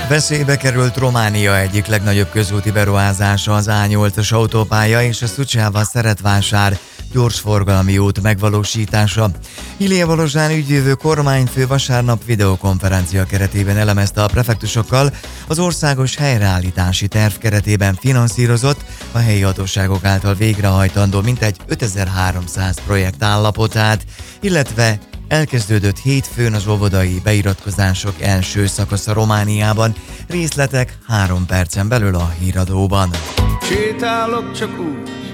Veszélybe került Románia egyik legnagyobb közúti beruházása, az A8-as autópálya és a Suceava-Szeretvásár gyorsforgalmi út megvalósítása. Ilie Volozsán ügyvívő kormányfő vasárnap videokonferencia keretében elemezte a prefektusokkal az országos helyreállítási terv keretében finanszírozott, a helyi hatóságok által végrehajtandó mintegy 5300 projekt állapotát, illetve elkezdődött hétfőn az óvodai beiratkozások első szakasza Romániában. Részletek 3 percen belül a híradóban. Sétálok csak úgy,